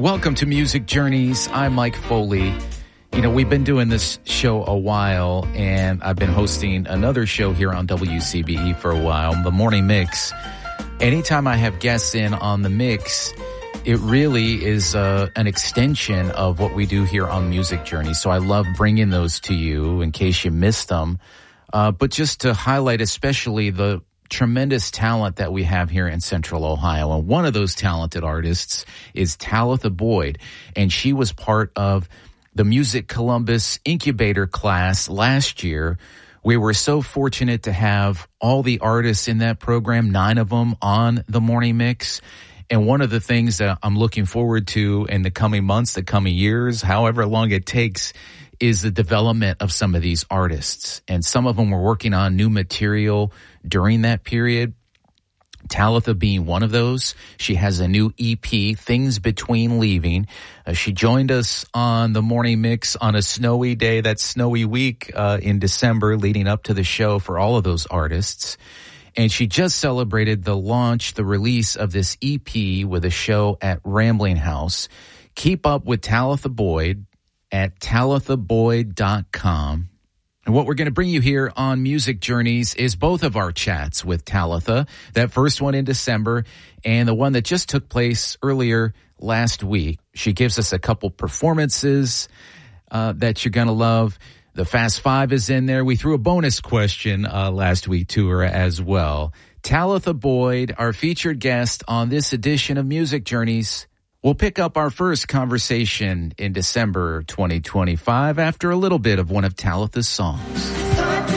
Welcome to Music Journeys. I'm Mike Foley. You know, we've been doing this show a while, and I've been hosting another show here on WCBE for a while, The Morning Mix. Anytime I have guests in on the mix, it really is an extension of what we do here on Music Journeys. So I love bringing those to you in case you missed them. But just to highlight especially the tremendous talent that we have here in Central Ohio. And one of those talented artists is Talitha Boyd. And she was part of the Music Columbus Incubator class last year. We were so fortunate to have all the artists in that program, 9 of them on the Morning Mix. And one of the things that I'm looking forward to in the coming months, the coming years, however long it takes, is the development of some of these artists. And some of them were working on new material during that period. Talitha being one of those. She has a new EP, Things Between Leaving. She joined us on the Morning Mix on a snowy day, that snowy week in December leading up to the show for all of those artists. And she just celebrated the launch, the release of this EP with a show at Rambling House. Keep up with Talitha Boyd at talithaboyd.com. And what we're going to bring you here on Music Journeys is both of our chats with Talitha, that first one in December and the one that just took place earlier last week. She gives us a couple performances that you're going to love. The Fast Five is in there. We threw a bonus question last week to her as well. Talitha Boyd, our featured guest on this edition of Music Journeys. We'll pick up our first conversation in December 2025 after a little bit of one of Talitha's songs.